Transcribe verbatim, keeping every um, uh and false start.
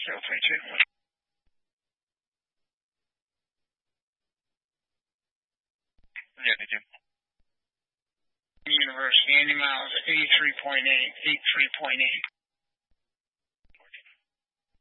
zero three two. Yeah, did you? University, Andy Miles, eighty-three point eight, eighty-three point eight.